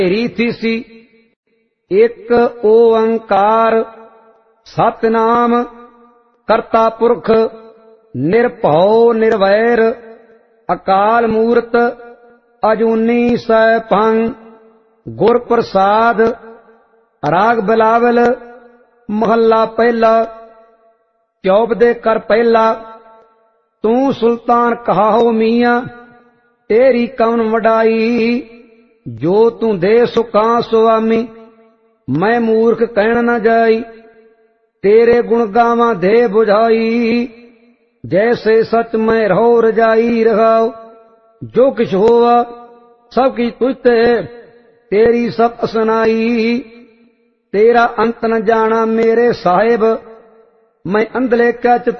ਰੀਤੀ ਸੀ। ਇੱਕ ਓੰਕਾਰ ਸਤਿਨਾਮ ਕਰਤਾ ਪੁਰਖ ਨਿਰਭਉ ਨਿਰਵੈਰ ਅਕਾਲ ਮੂਰਤ ਅਜੂਨੀ ਸੈਭੰ। ਗੁਰ ਪ੍ਰਸਾਦ। ਰਾਗ ਬਿਲਾਵਲ ਮਹੱਲਾ ਪਹਿਲਾ। ਚੌਪਦੇ ਕਰ ਪਹਿਲਾ। ਤੂੰ ਸੁਲਤਾਨ ਕਹਾਓ ਮੀਆਂ ਤੇਰੀ ਕਵਨ ਵਡਾਈ। ਜੋ ਤੂੰ ਦੇ ਸੁਕਾਂ ਸੁਆਮੀ ਮੈਂ ਮੂਰਖ ਕਹਿਣ ਨਾ ਜਾਈ। ਤੇਰੇ ਗੁਣ ਗਾਵਾਂ ਦੇ ਬੁਝਾਈ ਜੈਸੇ ਸਚ ਮੈਂ ਰਹੋ ਰਜਾਈ ਰਹਾਓ। ਜੋ ਕਿਛ ਹੋਵਾ ਸਭ ਕੀ ਤੁਝ ਤੇ ਤੇਰੀ ਸਭ ਅਸਨਾਈ। ਤੇਰਾ ਅੰਤ ਨ ਜਾਣਾ ਮੇਰੇ ਸਾਹਿਬ ਮੈਂ ਅੰਧਲੇ ਕਿਆ